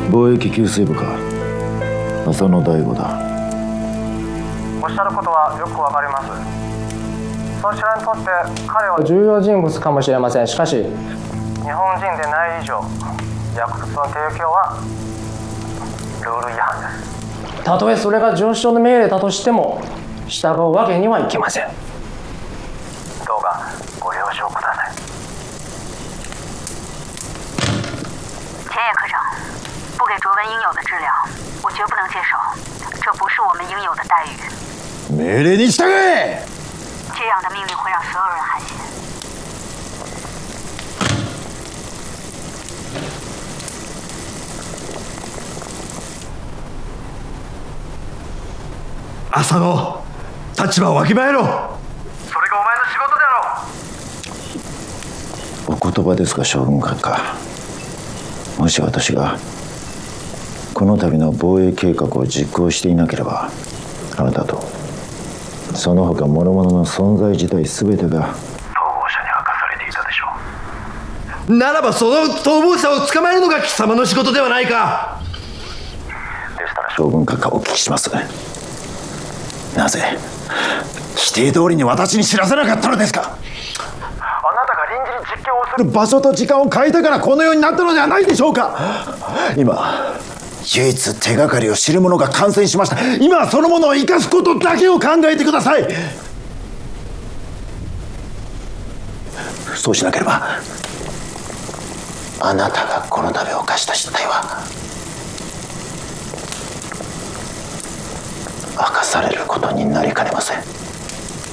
貿易給水部か。浅野大吾だ。 おっしゃることはよくわかります。そちらにとって彼は重要人物かもしれません。しかし日本人でない以上、薬物の提供はルール違反です。たとえそれが上司の命令だとしても従うわけにはいきません。どうかご了承ください。 田野科长，不给卓文应有的治疗，我绝不能接受，这不是我们应有的待遇。 命令に従え！ 这样的命令会让所有人寒心。 浅野、立場をわきまえろ。それがお前の仕事だろ。 お言葉ですが、将軍閣下。もし私がこの度の防衛計画を実行していなければ、あなたとその他諸々の存在自体全てが逃亡者に明かされていたでしょう。ならばその逃亡者を捕まえるのが貴様の仕事ではないか。 でしたら将軍閣下、お聞きします。なぜ規定通りに私に知らせなかったのですか。 あなたが臨時に実験をする場所と時間を変えたからこのようになったのではないでしょうか。今唯一手がかりを知る者が感染しました。今はそのものを生かすことだけを考えてください。そうしなければあなたがこの度犯した失態は明かされることになりかねません。